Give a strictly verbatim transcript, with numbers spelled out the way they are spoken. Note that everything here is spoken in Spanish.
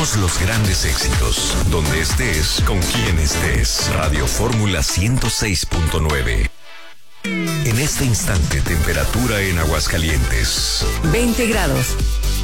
Ponemos los grandes éxitos donde estés, con quien estés. Radio Fórmula ciento seis punto nueve. En este instante, temperatura en Aguascalientes. veinte grados.